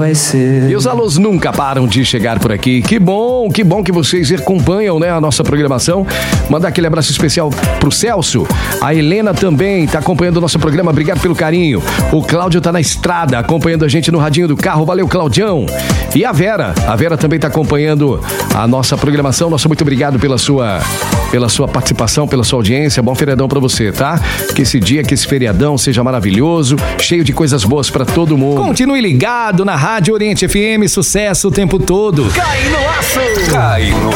vai ser. E os alôs nunca param de chegar por aqui. Que bom que vocês acompanham, né, a nossa programação. Mandar aquele abraço especial pro Celso. A Helena também tá acompanhando o nosso programa. Obrigado pelo carinho. O Cláudio tá na estrada acompanhando a gente no radinho do carro. Valeu, Claudião. E a Vera também tá acompanhando a nossa programação. Nosso muito obrigado pela sua participação, pela sua audiência. Bom feriadão pra você, tá? Que esse dia, que esse feriadão seja maravilhoso, cheio de coisas boas pra todo mundo. Continue ligado na Rádio Oriente FM, sucesso o tempo todo. Cai no aço! Cai no